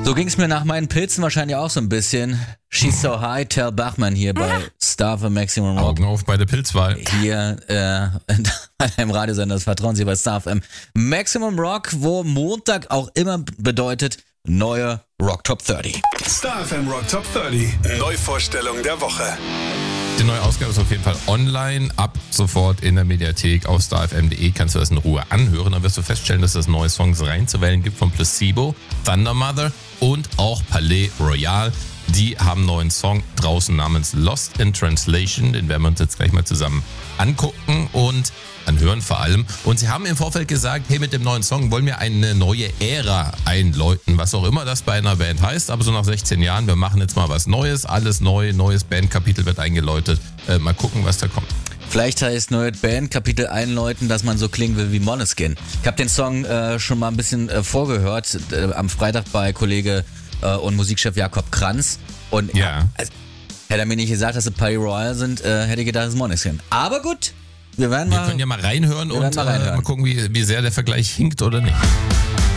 So ging es mir nach meinen Pilzen wahrscheinlich auch so ein bisschen. She's So High, Tell Bachmann hier bei Star FM Maximum Rock. Augen auf bei der Pilzwahl. Hier bei einem Radiosender des Vertrauens hier bei Star FM Maximum Rock, wo Montag auch immer bedeutet neue Rock Top 30. Star FM Rock Top 30. Neuvorstellung der Woche. Die neue Ausgabe ist auf jeden Fall online. Ab sofort in der Mediathek auf starfm.de kannst du das in Ruhe anhören. Dann wirst du feststellen, dass es neue Songs reinzuwählen gibt von Placebo, Thunder Mother und auch Palais Royal. Die haben einen neuen Song draußen namens Lost in Translation. Den werden wir uns jetzt gleich mal zusammen angucken und anhören vor allem. Und sie haben im Vorfeld gesagt, hey, mit dem neuen Song wollen wir eine neue Ära einläuten. Was auch immer das bei einer Band heißt. Aber so nach 16 Jahren, wir machen jetzt mal was Neues. Alles neu, neues Bandkapitel wird eingeläutet. Mal gucken, was da kommt. Vielleicht heißt neues Bandkapitel einläuten, dass man so klingen will wie Måneskin. Ich habe den Song schon mal ein bisschen vorgehört. Am Freitag bei Kollege und Musikchef Jakob Kranz. Und ja. Hätte er mir nicht gesagt, dass sie Palais Royal sind, hätte ich gedacht, das ist Måneskin. Aber gut, wir können ja mal reinhören und mal gucken, wie sehr der Vergleich hinkt oder nicht.